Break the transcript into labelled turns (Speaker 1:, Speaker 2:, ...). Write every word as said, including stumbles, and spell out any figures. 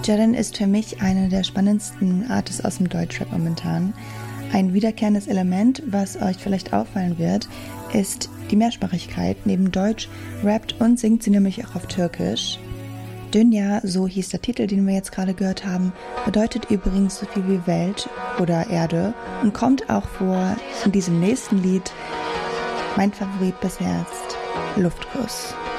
Speaker 1: Jaden ist für mich eine der spannendsten Artists aus dem Deutschrap momentan. Ein wiederkehrendes Element, was euch vielleicht auffallen wird, ist die Mehrsprachigkeit. Neben Deutsch rappt und singt sie nämlich auch auf Türkisch. Dünya, so hieß der Titel, den wir jetzt gerade gehört haben, bedeutet übrigens so viel wie Welt oder Erde und kommt auch vor in diesem nächsten Lied. Mein Favorit bisher ist Luftkuss.